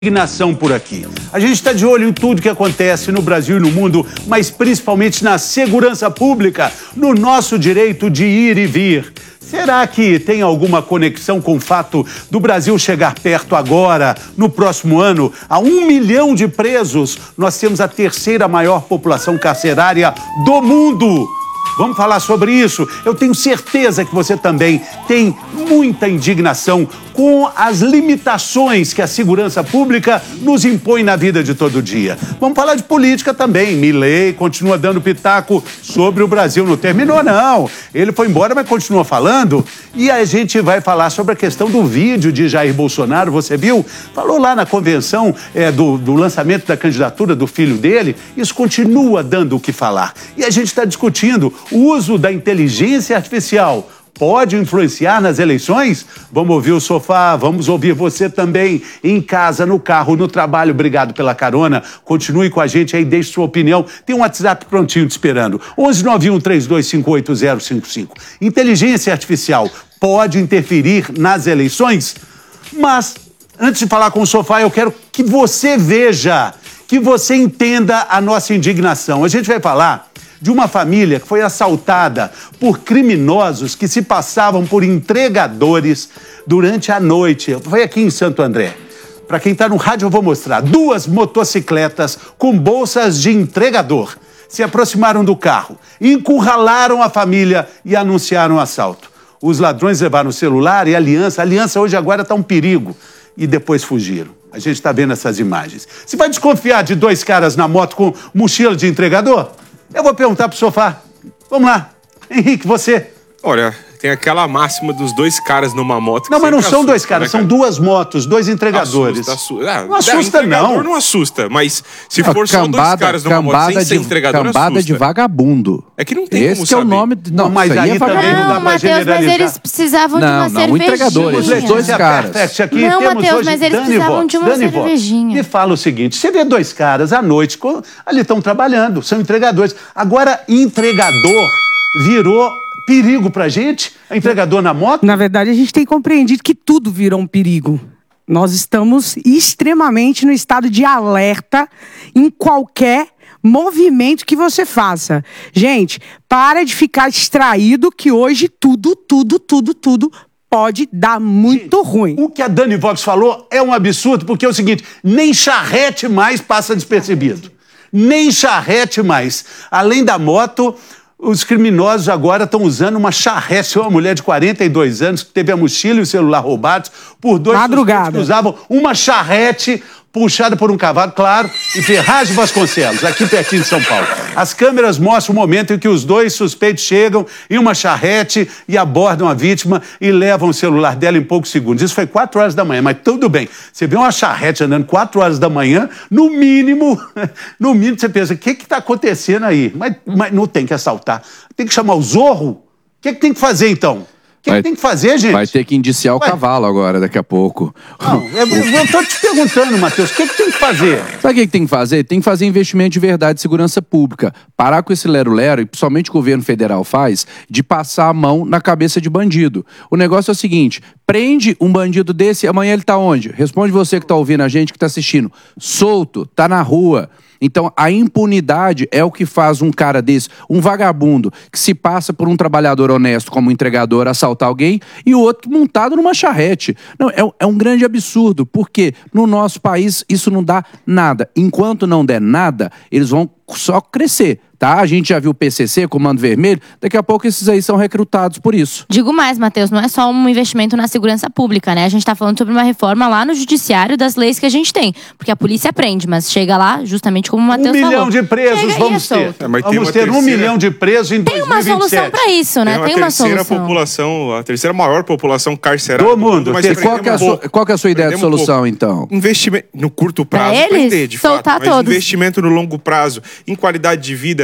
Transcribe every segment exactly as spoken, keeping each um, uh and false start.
Indignação por aqui. A gente está de olho em tudo que acontece no Brasil e no mundo, mas principalmente na segurança pública, no nosso direito de ir e vir. Será que tem alguma conexão com o fato do Brasil chegar perto agora, no próximo ano, a um milhão de presos? Nós temos a terceira maior população carcerária do mundo. Vamos falar sobre isso. Eu tenho certeza que você também tem muita indignação com as limitações que a segurança pública nos impõe na vida de todo dia. Vamos falar de política também. Milei continua dando pitaco sobre o Brasil. Não terminou, não. Ele foi embora, mas continua falando. E a gente vai falar sobre a questão do vídeo de Jair Bolsonaro. Você viu? Falou lá na convenção é, do, do lançamento da candidatura do filho dele. Isso continua dando o que falar. E a gente está discutindo o uso da inteligência artificial. Pode influenciar nas eleições? Vamos ouvir o Sofá, vamos ouvir você também, em casa, no carro, no trabalho. Obrigado pela carona. Continue com a gente aí, deixe sua opinião. Tem um WhatsApp prontinho te esperando. onze nove um três dois cinco oito zero cinco cinco. Inteligência artificial pode interferir nas eleições? Mas, antes de falar com o Sofá, eu quero que você veja, que você entenda a nossa indignação. A gente vai falar de uma família que foi assaltada por criminosos que se passavam por entregadores durante a noite. Foi aqui em Santo André. Para quem está no rádio, eu vou mostrar. Duas motocicletas com bolsas de entregador se aproximaram do carro, encurralaram a família e anunciaram o assalto. Os ladrões levaram o celular e a aliança. A aliança hoje agora está um perigo. E depois fugiram. A gente está vendo essas imagens. Você vai desconfiar de dois caras na moto com mochila de entregador? Eu vou perguntar pro Sofá. Vamos lá. Henrique, você. Olha, tem aquela máxima dos dois caras numa moto. Que não, mas não são assusta, dois caras, né, são cara? duas motos, dois entregadores. Assusta, assusta. Ah, não assusta, não. não assusta, mas se não, for só cambada, dois caras numa moto sem de, ser entregador, cambada assusta. de vagabundo. É que não tem Esse como que é saber. o nome... Não, não mas aí é também não dá Não, pra Matheus, generalizar. mas eles precisavam não, de uma não, cervejinha. entregadores, os dois caras. Aqui não, temos Matheus, hoje mas eles Dani precisavam Vox, de uma Dani cervejinha. Vox. Me fala o seguinte, você vê dois caras à noite, ali estão trabalhando, são entregadores. Agora, entregador virou perigo pra gente? Entregador na moto? Na verdade, a gente tem compreendido que tudo virou um perigo. Nós estamos extremamente no estado de alerta em qualquer movimento que você faça. Gente, para de ficar distraído que hoje tudo, tudo, tudo, tudo pode dar muito Gente, ruim. O que a Dani Vox falou é um absurdo, porque é o seguinte, nem charrete mais passa despercebido. Nem charrete mais. Além da moto, os criminosos agora estão usando uma charrete. Uma mulher de quarenta e dois anos que teve a mochila e o celular roubados por dois Madrugada. que usavam uma charrete puxada por um cavalo, claro, em Ferraz de Vasconcelos, aqui pertinho de São Paulo. As câmeras mostram o momento em que os dois suspeitos chegam em uma charrete e abordam a vítima e levam o celular dela em poucos segundos. Isso foi quatro horas da manhã, mas tudo bem. Você vê uma charrete andando quatro horas da manhã, no mínimo, no mínimo você pensa, o que está acontecendo aí? Mas, mas não tem que assaltar. Tem que chamar o Zorro? O que, que tem que fazer, então? O que, Vai, que tem que fazer, gente? Vai ter que indiciar o Vai. cavalo agora, daqui a pouco. Não, eu, eu tô te perguntando, Matheus, o que, que tem que fazer? Sabe o que, que tem que fazer? Tem que fazer investimento de verdade em segurança pública. Parar com esse lero-lero, e principalmente o governo federal faz, de passar a mão na cabeça de bandido. O negócio é o seguinte, prende um bandido desse, amanhã ele tá onde? Responde você que tá ouvindo a gente, que tá assistindo. Solto, tá na rua. Então, a impunidade é o que faz um cara desse, um vagabundo, que se passa por um trabalhador honesto como entregador, assaltar alguém, e o outro montado numa charrete. Não, é, é um grande absurdo, porque no nosso país isso não dá nada. Enquanto não der nada, eles vão só crescer, tá? A gente já viu o P C C, Comando Vermelho, daqui a pouco esses aí são recrutados por isso. Digo mais, Matheus, não é só um investimento na segurança pública, né? A gente tá falando sobre uma reforma lá no judiciário das leis que a gente tem. Porque a polícia prende, mas chega lá justamente como o Matheus Um falou. milhão de presos Chega vamos e é ter. solto. É, mas tem vamos uma ter um terceira- milhão de presos em Tem dois uma mil e vinte e sete. solução pra isso, né? Tem uma Tem uma terceira solução. população, a terceira maior população carcerária Do mundo. mas E E qual que, é a sua, prendemos qual que é a sua ideia de Prendemos solução, pouco. então? Investimento no curto prazo, Pra eles, prender, de fato, soltar mas todos. investimento no longo prazo, em qualidade de vida,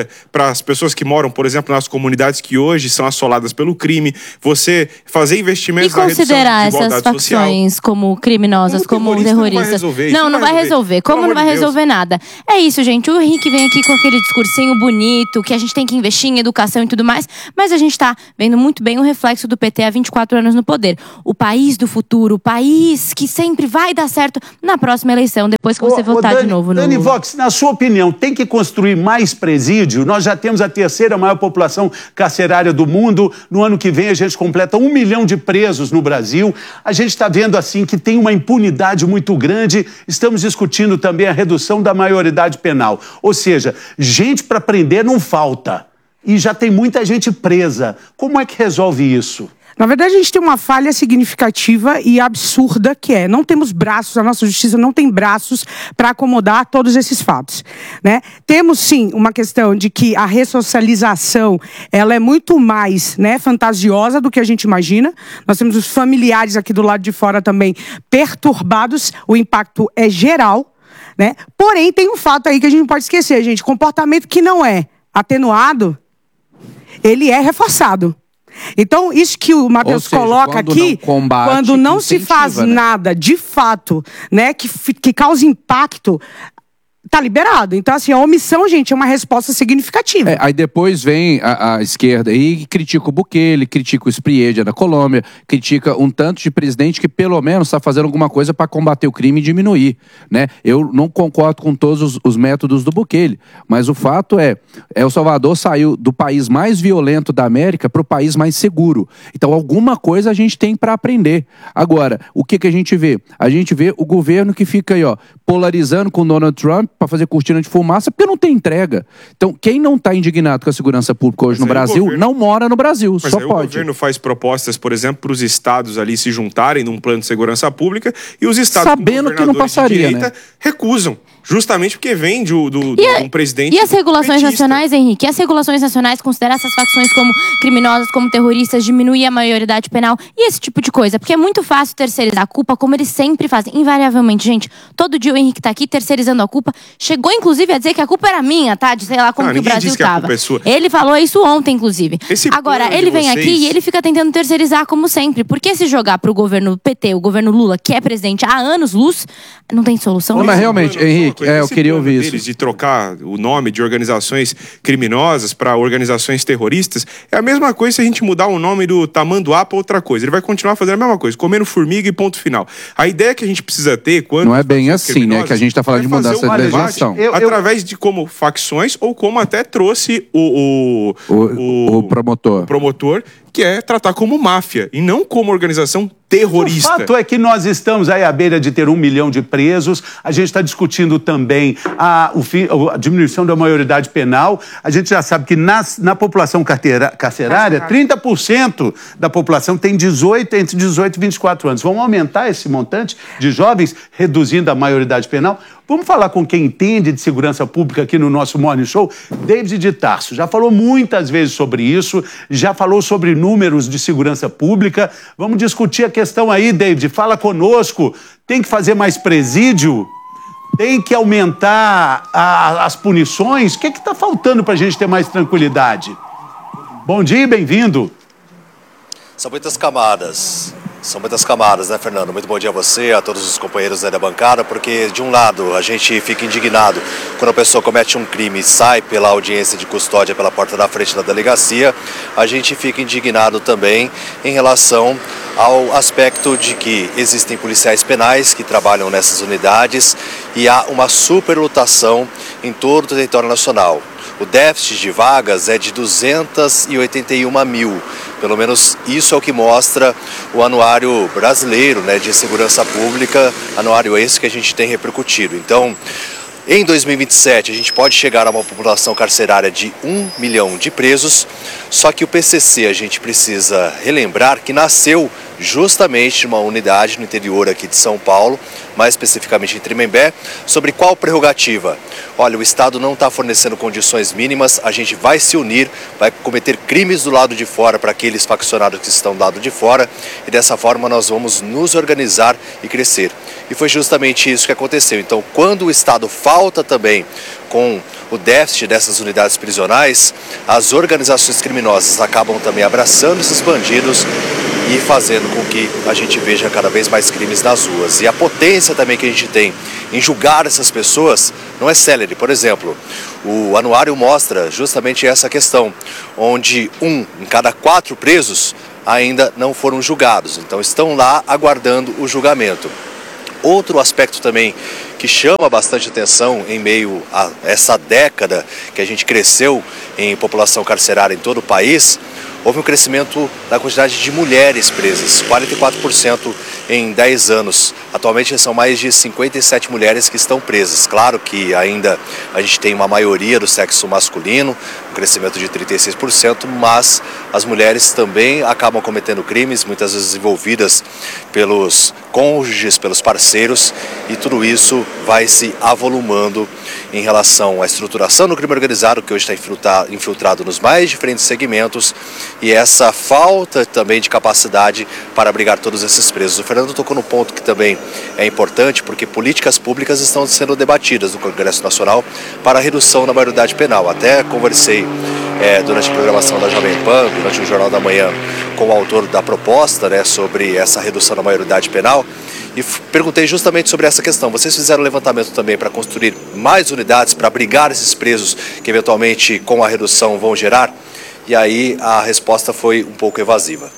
garantia para as pessoas que moram, por exemplo, nas comunidades que hoje são assoladas pelo crime, você fazer investimentos e na redução de considerar desigualdade essas facções social. como criminosas, como, como terroristas. Não vai resolver, não, não, não vai resolver. resolver. Como não vai resolver nada? É isso, gente. O Henrique vem aqui com aquele discursinho bonito, que a gente tem que investir em educação e tudo mais, mas a gente tá vendo muito bem o reflexo do P T há vinte e quatro anos no poder. O país do futuro, o país que sempre vai dar certo na próxima eleição, depois que você ô, votar ô Dani, de novo no Dani Vox, na sua opinião, tem que construir mais presídio? Nós já temos a terceira maior população carcerária do mundo. No ano que vem a gente completa um milhão de presos no Brasil. A gente está vendo assim que tem uma impunidade muito grande. Estamos discutindo também a redução da maioridade penal. Ou seja, gente para prender não falta. E já tem muita gente presa. Como é que resolve isso? Na verdade, a gente tem uma falha significativa e absurda, que é, não temos braços, a nossa justiça não tem braços para acomodar todos esses fatos, né? Temos, sim, uma questão de que a ressocialização, ela é muito mais, né, fantasiosa do que a gente imagina. Nós temos os familiares aqui do lado de fora também perturbados, o impacto é geral, né? Porém, tem um fato aí que a gente não pode esquecer, gente, comportamento que não é atenuado, ele é reforçado. Então, isso que o Matheus coloca aqui, não combate, quando não se faz, né, nada, de fato, né, que, que cause impacto, tá liberado. Então, assim, a omissão, gente, é uma resposta significativa. É, aí depois vem a, a esquerda e critica o Bukele, critica o Sprieggia da Colômbia, critica um tanto de presidente que pelo menos está fazendo alguma coisa para combater o crime e diminuir, né? Eu não concordo com todos os, os métodos do Bukele, mas o fato é, El Salvador saiu do país mais violento da América para o país mais seguro. Então, alguma coisa a gente tem para aprender. Agora, o que, que a gente vê? A gente vê o governo que fica aí, ó, polarizando com Donald Trump para fazer cortina de fumaça, porque não tem entrega. Então, quem não está indignado com a segurança pública hoje mas no Brasil, governo... não mora no Brasil, mas só aí pode. O governo faz propostas, por exemplo, para os estados ali se juntarem num plano de segurança pública e os estados sabendo que não passaria, direita, né? recusam. Justamente porque vem de, do, do, e a, de um presidente E as regulações petista. nacionais, Henrique? E as regulações nacionais considerar essas facções como criminosas, como terroristas, diminuir a maioridade penal e esse tipo de coisa. Porque é muito fácil terceirizar a culpa, como eles sempre fazem. Invariavelmente, gente, todo dia o Henrique tá aqui terceirizando a culpa. Chegou, inclusive, a dizer que a culpa era minha, tá? De sei lá como não, que o Brasil que tava. É ele falou isso ontem, inclusive. Esse Agora, ele vem vocês... aqui e ele fica tentando terceirizar como sempre. Porque se jogar pro governo P T, o governo Lula, que é presidente há anos luz, não tem solução. Não, mas realmente, Henrique, é, eu queria ouvir deles de trocar o nome de organizações criminosas para organizações terroristas, é a mesma coisa se a gente mudar o nome do Tamanduá para outra coisa. Ele vai continuar fazendo a mesma coisa, comendo formiga e ponto final. A ideia que a gente precisa ter quando... Não é bem assim, né? Que a gente está falando de mudança de legislação. Eu, eu... Através de como facções ou como até trouxe o... O, o, o, o promotor. O promotor, que é tratar como máfia e não como organização terrorista. O fato é que nós estamos aí à beira de ter um milhão de presos. A gente está discutindo também a, o fim, a diminuição da maioridade penal. A gente já sabe que nas, na população carteira, carcerária, trinta por cento da população tem dezoito, entre dezoito e vinte e quatro anos. Vamos aumentar esse montante de jovens, reduzindo a maioridade penal? Vamos falar com quem entende de segurança pública aqui no nosso Morning Show. David de Tarso já falou muitas vezes sobre isso, já falou sobre números de segurança pública. Vamos discutir a questão aí, David. Fala conosco. Tem que fazer mais presídio? Tem que aumentar a, as punições? O que está faltando para a gente ter mais tranquilidade? Bom dia e bem-vindo. São muitas camadas. São muitas camadas, né, Fernando? Muito bom dia a você, a todos os companheiros aí da bancada, porque, de um lado, a gente fica indignado quando a pessoa comete um crime e sai pela audiência de custódia pela porta da frente da delegacia. A gente fica indignado também em relação ao aspecto de que existem policiais penais que trabalham nessas unidades e há uma superlotação em todo o território nacional. O déficit de vagas é de duzentos e oitenta e um mil. Pelo menos isso é o que mostra o anuário brasileiro, né, de segurança pública, anuário esse que a gente tem repercutido. Então, em dois mil e vinte e sete, a gente pode chegar a uma população carcerária de um milhão de presos, só que o P C C, a gente precisa relembrar que nasceu justamente uma unidade no interior aqui de São Paulo, mais especificamente em Tremembé, sobre qual prerrogativa. Olha, o Estado não está fornecendo condições mínimas, a gente vai se unir, vai cometer crimes do lado de fora para aqueles faccionados que estão do lado de fora, e dessa forma nós vamos nos organizar e crescer. E foi justamente isso que aconteceu. Então, quando o Estado falta também com o déficit dessas unidades prisionais, as organizações criminosas acabam também abraçando esses bandidos e fazendo com que a gente veja cada vez mais crimes nas ruas. E a potência também que a gente tem em julgar essas pessoas não é célere. Por exemplo, o anuário mostra justamente essa questão, onde um em cada quatro presos ainda não foram julgados, então estão lá aguardando o julgamento. Outro aspecto também que chama bastante atenção em meio a essa década que a gente cresceu em população carcerária em todo o país, houve um crescimento da quantidade de mulheres presas, quarenta e quatro por cento em dez anos. Atualmente são mais de cinquenta e sete mulheres que estão presas. Claro que ainda a gente tem uma maioria do sexo masculino, um crescimento de trinta e seis por cento, mas as mulheres também acabam cometendo crimes, muitas vezes envolvidas pelos cônjuges, pelos parceiros, e tudo isso vai se avolumando em relação à estruturação do crime organizado, que hoje está infiltrado nos mais diferentes segmentos, e essa falta também de capacidade para abrigar todos esses presos. O Fernando tocou no ponto que também é importante, porque políticas públicas estão sendo debatidas no Congresso Nacional para a redução da maioridade penal. Até conversei é, durante a programação da Jovem Pan, durante o Jornal da Manhã, com o autor da proposta, né, sobre essa redução da maioridade penal, e perguntei justamente sobre essa questão. Vocês fizeram um levantamento também para construir mais unidades, para abrigar esses presos que eventualmente com a redução vão gerar? E aí a resposta foi um pouco evasiva.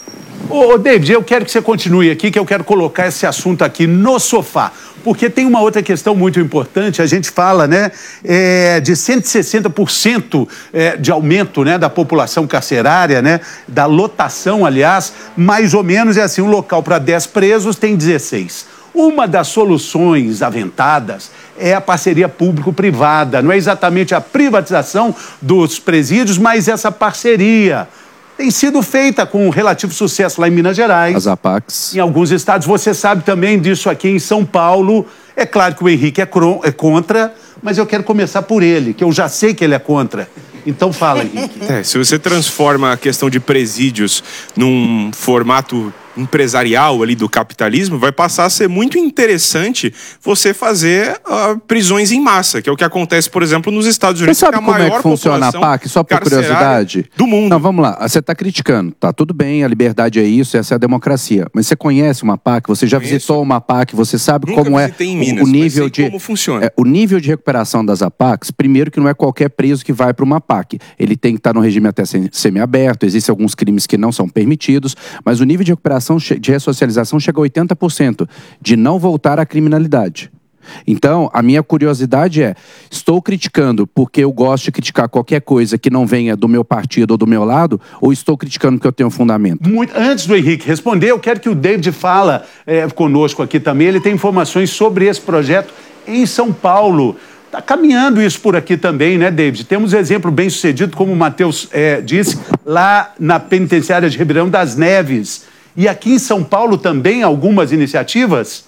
Ô, ô David, eu quero que você continue aqui, que eu quero colocar esse assunto aqui no sofá, porque tem uma outra questão muito importante. A gente fala, né, é, de cento e sessenta por cento é, de aumento, né, da população carcerária, né, da lotação, aliás, mais ou menos é assim, um local para dez presos tem dezesseis. Uma das soluções aventadas é a parceria público-privada, não é exatamente a privatização dos presídios, mas essa parceria tem sido feita com relativo sucesso lá em Minas Gerais. As A P A Cs. Em alguns estados. Você sabe também disso aqui em São Paulo. É claro que o Henrique é, é contra, mas eu quero começar por ele, que eu já sei que ele é contra. Então fala, Henrique. É, se você transforma a questão de presídios num formato empresarial ali do capitalismo, vai passar a ser muito interessante você fazer uh, prisões em massa, que é o que acontece, por exemplo, nos Estados Unidos. Você sabe como é que funciona a P A C? Só por curiosidade. Do mundo. Não, vamos lá. Você está criticando. Tá tudo bem, a liberdade é isso, essa é a democracia. Mas você conhece uma P A C? Você já Conheço. visitou uma P A C? Você sabe Nunca como é em Minas, o nível mas sei de como funciona. É, o nível de recuperação das A P A Cs? Primeiro que não é qualquer preso que vai para uma P A C. Ele tem que estar no regime até semiaberto. Existem alguns crimes que não são permitidos, mas o nível de recuperação de ressocialização chega a oitenta por cento de não voltar à criminalidade. Então, a minha curiosidade é, estou criticando porque eu gosto de criticar qualquer coisa que não venha do meu partido ou do meu lado, ou estou criticando porque eu tenho fundamento? Muito, antes do Henrique responder, eu quero que o David fala é, conosco aqui também. Ele tem informações sobre esse projeto em São Paulo. Está caminhando isso por aqui também, né, David? Temos exemplo bem sucedido, como o Matheus é, disse, lá na penitenciária de Ribeirão das Neves. E aqui em São Paulo também algumas iniciativas?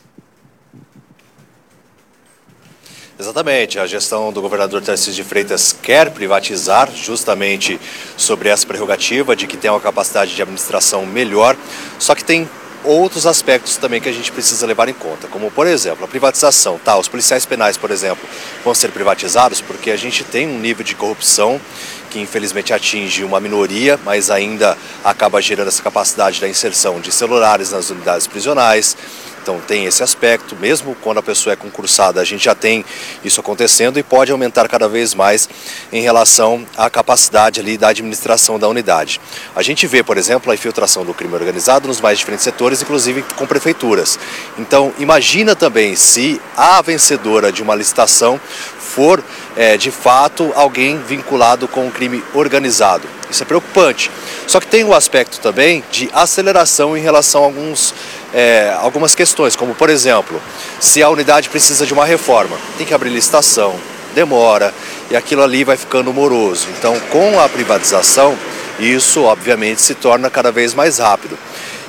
Exatamente. A gestão do governador Tarcísio de Freitas quer privatizar justamente sobre essa prerrogativa de que tem uma capacidade de administração melhor, só que tem outros aspectos também que a gente precisa levar em conta, como, por exemplo, a privatização. Tá, os policiais penais, por exemplo, vão ser privatizados porque a gente tem um nível de corrupção que infelizmente atinge uma minoria, mas ainda acaba gerando essa capacidade da inserção de celulares nas unidades prisionais. Então tem esse aspecto, mesmo quando a pessoa é concursada, a gente já tem isso acontecendo e pode aumentar cada vez mais em relação à capacidade ali da administração da unidade. A gente vê, por exemplo, a infiltração do crime organizado nos mais diferentes setores, inclusive com prefeituras. Então imagina também se a vencedora de uma licitação for, é, de fato, alguém vinculado com o crime organizado. Isso é preocupante. Só que tem o aspecto também de aceleração em relação a alguns, é, algumas questões, como, por exemplo, se a unidade precisa de uma reforma, tem que abrir licitação, demora, e aquilo ali vai ficando moroso. Então, com a privatização, isso, obviamente, se torna cada vez mais rápido.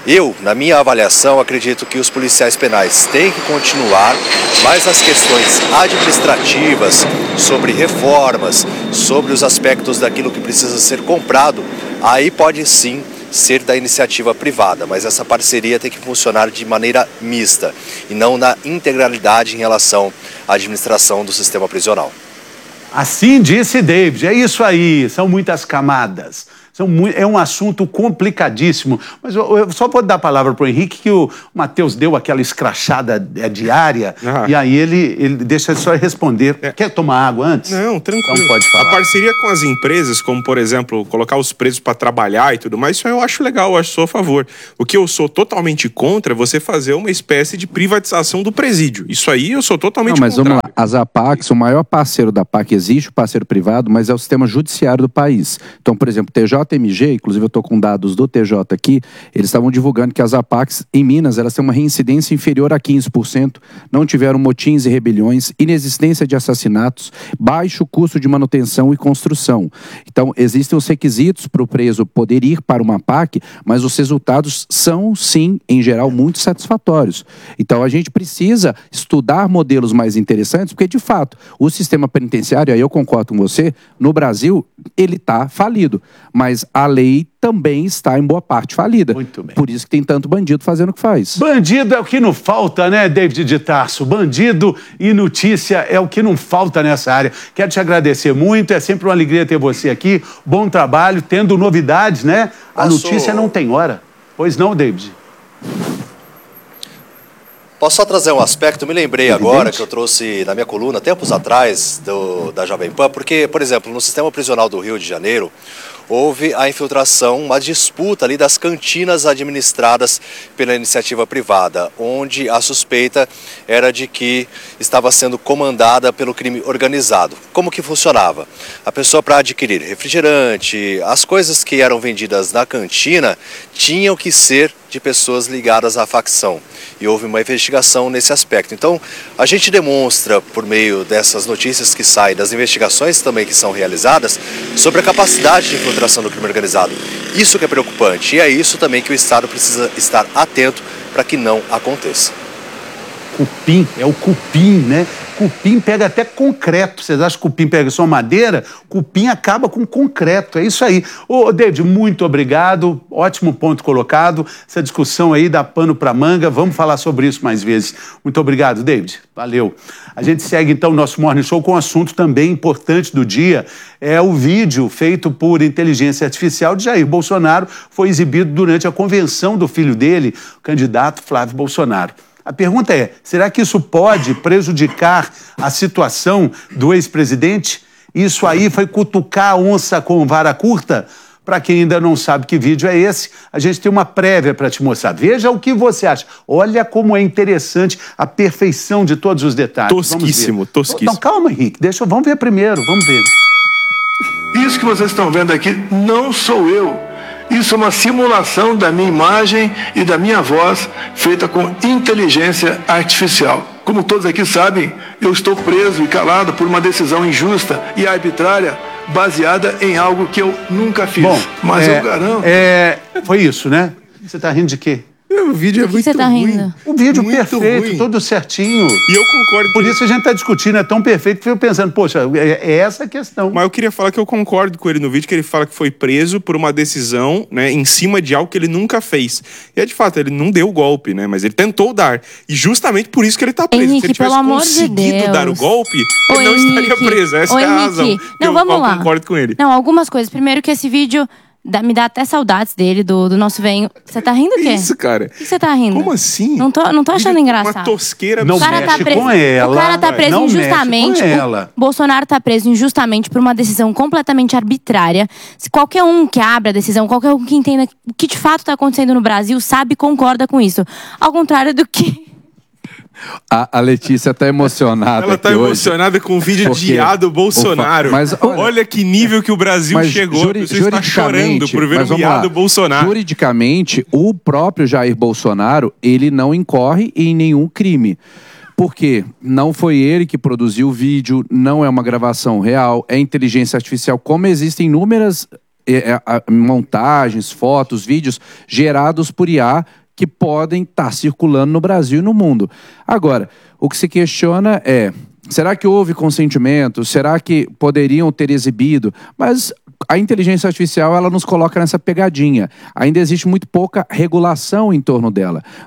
Eu, na minha avaliação, acredito que os policiais penais têm que continuar, mas as questões administrativas, sobre reformas, sobre os aspectos daquilo que precisa ser comprado, aí pode sim ser da iniciativa privada, mas essa parceria tem que funcionar de maneira mista e não na integralidade em relação à administração do sistema prisional. Assim disse David, é isso aí, são muitas camadas. São muito, é um assunto complicadíssimo. Mas eu, eu só vou dar a palavra para o Henrique, que o Matheus deu aquela escrachada é, diária, ah. e aí ele, ele deixa só responder. É. Quer tomar água antes? Não, tranquilo. Então pode falar. A parceria com as empresas, como por exemplo, colocar os presos para trabalhar e tudo mais, isso eu acho legal, eu acho sou a favor. O que eu sou totalmente contra é você fazer uma espécie de privatização do presídio. Isso aí eu sou totalmente Não, mas contrário. Vamos lá. As APACs, o maior parceiro da PAC, existe o parceiro privado, mas é o sistema judiciário do país. Então, por exemplo, T J M G, inclusive eu estou com dados do T J aqui, eles estavam divulgando que as APACs em Minas, elas têm uma reincidência inferior a quinze por cento, não tiveram motins e rebeliões, inexistência de assassinatos, baixo custo de manutenção e construção. Então, existem os requisitos para o preso poder ir para uma PAC, mas os resultados são, sim, em geral, muito satisfatórios. Então, a gente precisa estudar modelos mais interessantes, porque, de fato, o sistema penitenciário, aí eu concordo com você, no Brasil, ele está falido, mas a lei também está em boa parte falida. Muito bem. Por isso que tem tanto bandido fazendo o que faz. Bandido é o que não falta, né, David de Tarso? Bandido e notícia é o que não falta nessa área. Quero te agradecer muito, é sempre uma alegria ter você aqui. Bom trabalho, tendo novidades, né? A Posso... notícia não tem hora. Pois não, David? Posso só trazer um aspecto? Me lembrei agora que eu trouxe na minha coluna, tempos atrás, do, da Jovem Pan, porque, por exemplo, no sistema prisional do Rio de Janeiro, houve a infiltração, uma disputa ali das cantinas administradas pela iniciativa privada, onde a suspeita era de que estava sendo comandada pelo crime organizado. Como que funcionava? A pessoa, para adquirir refrigerante, as coisas que eram vendidas na cantina tinham que ser de pessoas ligadas à facção. E houve uma investigação nesse aspecto. Então, a gente demonstra, por meio dessas notícias que saem, das investigações também que são realizadas, sobre a capacidade de infiltração do crime organizado. Isso que é preocupante. E é isso também que o Estado precisa estar atento para que não aconteça. Cupim, é o cupim, né? Cupim pega até concreto. Vocês acham que cupim pega só madeira? Cupim acaba com concreto. É isso aí. Ô, David, muito obrigado. Ótimo ponto colocado. Essa discussão aí dá pano para manga. Vamos falar sobre isso mais vezes. Muito obrigado, David. Valeu. A gente segue, então, o nosso Morning Show com um assunto também importante do dia. É o vídeo feito por inteligência artificial de Jair Bolsonaro. Foi exibido durante a convenção do filho dele, o candidato Flávio Bolsonaro. A pergunta é, será que isso pode prejudicar a situação do ex-presidente? Isso aí foi cutucar a onça com vara curta? Para quem ainda não sabe que vídeo é esse, a gente tem uma prévia para te mostrar. Veja o que você acha. Olha como é interessante a perfeição de todos os detalhes. Tosquíssimo, tosquíssimo. Não, calma, Henrique. Deixa, vamos ver primeiro, vamos ver. Isso que vocês estão vendo aqui não sou eu. Isso é uma simulação da minha imagem e da minha voz feita com inteligência artificial. Como todos aqui sabem, eu estou preso e calado por uma decisão injusta e arbitrária baseada em algo que eu nunca fiz. Bom, mas é, eu garanto... É, foi isso, né? Você está rindo de quê? O vídeo é muito você tá ruim. rindo? O vídeo Muito perfeito, ruim. todo certinho. E eu concordo. Por que... isso a gente está discutindo, é tão perfeito que eu fico pensando, poxa, é, é essa a questão. Mas eu queria falar que eu concordo com ele no vídeo, que ele fala que foi preso por uma decisão, né, em cima de algo que ele nunca fez. E é de fato, ele não deu o golpe, né, mas ele tentou dar. E justamente por isso que ele tá preso. Henrique, Se ele tivesse pelo amor de conseguido Deus. dar o golpe, Ô, ele não Henrique, estaria preso. Essa ô, é a Henrique, razão. não, eu, vamos eu lá. concordo com ele. Não, algumas coisas. Primeiro que esse vídeo dá- me dá até saudades dele, do, do nosso venho. Você tá rindo o quê? Isso, cara. Por que você tá rindo? Como assim? Não tô, não tô achando Vídeo- engraçado. Uma tosqueira Não O cara, mexe tá preso, com ela, o cara tá preso não mexe injustamente. com o ela. Bolsonaro tá preso injustamente por uma decisão completamente arbitrária. Se qualquer um que abra a decisão, qualquer um que entenda o que de fato tá acontecendo no Brasil, sabe e concorda com isso. Ao contrário do que... A, a Letícia tá emocionada Ela tá aqui hoje. emocionada com o vídeo Porque- de IA do Bolsonaro. Ufa, mas olha- olha que nível que o Brasil Mas chegou. juri- Você está chorando por ver mas o vamos I A lá. do Bolsonaro. Juridicamente, o próprio Jair Bolsonaro, ele não incorre em nenhum crime. Porque não foi ele que produziu o vídeo, não é uma gravação real, é inteligência artificial, como existem inúmeras é, é, montagens, fotos, vídeos gerados por I A que podem estar circulando no Brasil e no mundo. Agora, o que se questiona é, será que houve consentimento? Será que poderiam ter exibido? Mas a inteligência artificial, ela nos coloca nessa pegadinha. Ainda existe muito pouca regulação em torno dela.